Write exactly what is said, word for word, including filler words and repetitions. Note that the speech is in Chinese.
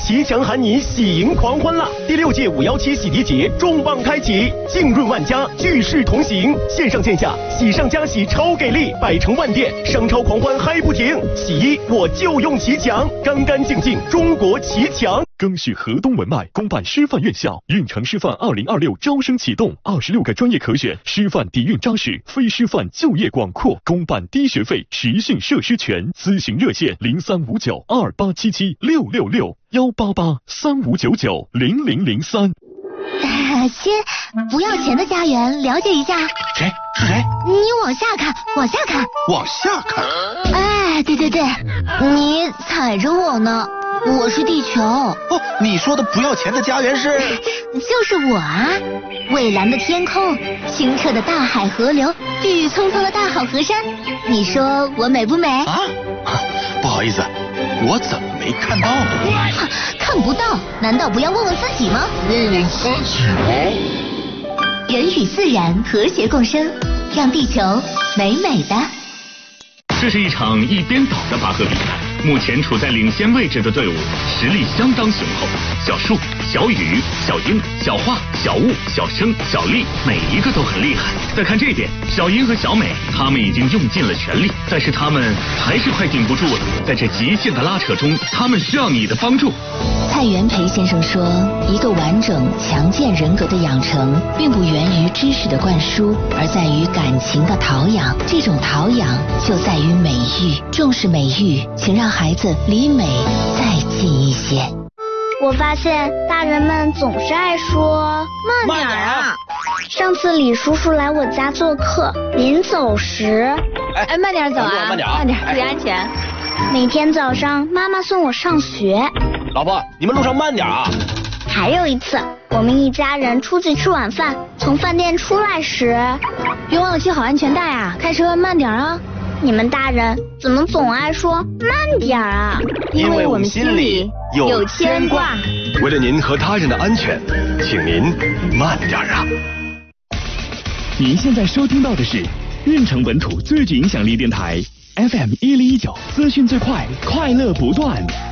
骑墙喊你喜迎狂欢啦！第六届五幺七洗涤节重磅开启，浸润万家，聚世同行，线上线下喜上加喜超给力，百城万店商超狂欢嗨不停！洗衣我就用骑墙，干干净净中国骑墙。 更是河东文脉公办师范院校，运城师范二零二六招生启动，二十六个专业可选，师范底蕴扎实，非师范就业广阔，公办低学费，实训设施全，咨询热线零三五九二八七七六六六幺八八三五九九零零零三。 先不要钱的家园了解一下。 谁是谁？ 你往下看，往下看， 往下看。 哎，对对对，你踩着我呢。我是地球。哦， 你说的不要钱的家园是？ 就是我啊！蔚蓝的天空，清澈的大海河流，郁郁葱葱的大好河山，你说我美不美？ 啊，不好意思，我怎么没看到呢？ 看不到，难道不要问问自己吗？ 问问自己吗？ 人与自然和谐共生，让地球美美的。 这是一场一边倒的拔河比赛，目前处在领先位置的队伍实力相当雄厚。小树、小雨、小英、小花、小雾、小生、小丽，每一个都很厉害。再看这边，小英和小美，他们已经用尽了全力，但是他们还是快顶不住了。在这极限的拉扯中，他们需要你的帮助。 蔡元培先生说，一个完整强健人格的养成，并不源于知识的灌输，而在于感情的陶养。这种陶养就在于美育，重视美育，请让孩子离美再近一些。 我发现大人们总是爱说慢点啊。 上次李叔叔来我家做客，临走时， 哎，慢点走啊， 慢点啊， 慢点，注意安全。 每天早上妈妈送我上学。 老婆，你们路上慢点啊。 还有一次，我们一家人出去吃晚饭，从饭店出来时， 别忘了系好安全带啊，开车慢点啊。 你们大人怎么总爱说慢点啊？ 因为我们心里有牵挂。 为了您和他人的安全，请您慢点啊。 您现在收听到的是运城本土最具影响力电台 F M 一零一九，资讯最快，快乐不断。